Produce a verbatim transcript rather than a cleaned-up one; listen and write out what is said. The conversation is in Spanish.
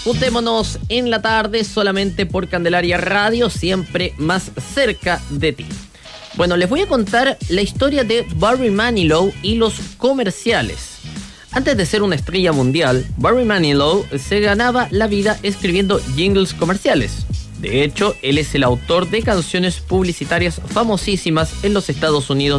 Juntémonos en la tarde solamente por Candelaria Radio, siempre más cerca de ti. Bueno, les voy a contar la historia de Barry Manilow y los comerciales. Antes de ser una estrella mundial, Barry Manilow se ganaba la vida escribiendo jingles comerciales. De hecho, él es el autor de canciones publicitarias famosísimas en los Estados Unidos